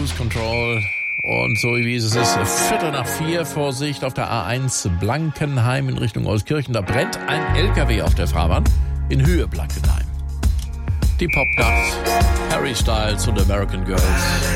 Cruise Control. Und so wie es ist, 3:15, Vorsicht auf der A1 Blankenheim in Richtung Euskirchen. Da brennt ein LKW auf der Fahrbahn in Höhe Blankenheim. Die Popnacht, Harry Styles und American Girls.